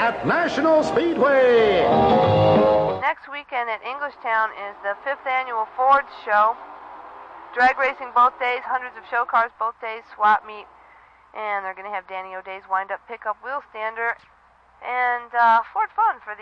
at National Speedway. Next weekend at Englishtown is the 5th annual Ford Show. Drag racing both days, hundreds of show cars both days, swap meet, and they're going to have Danny O'Day's wind-up pickup wheel stander, and Ford Fun for the